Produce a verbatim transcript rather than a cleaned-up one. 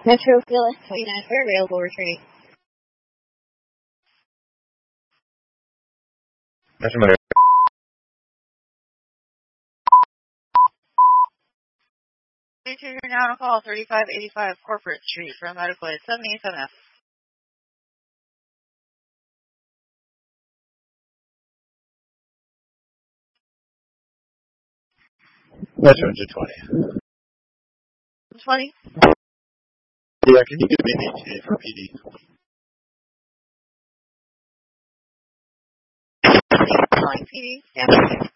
Metro Phyllis twenty-nine for available retreat. Metro Metro. You're now on call thirty-five eighty-five Corporate Street from Medical Aid seven eighty-seven F. Metro two twenty. twenty? Yeah, can you give me an E T A for P D? Calling P D. Yeah.